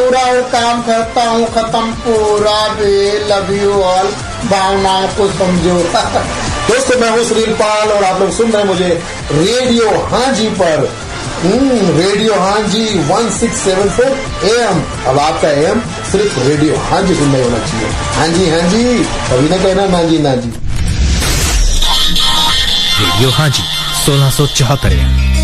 पूरा और काम करता हूँ खत्म पूरा भी। लव यू ऑल, भावनाओं को समझो। दोस्तों मैं हूँ सुनील पाल और आप लोग सुन रहे हैं मुझे रेडियो हाँ जी पर। रेडियो हाँ जी 1674 AM। अब आपका AM सिर्फ रेडियो हाँ जी सुनना होना चाहिए। हाँ जी हाँ जी, कभी ना कहना ना जी ना जी। रेडियो हाँ जी 1674 AM।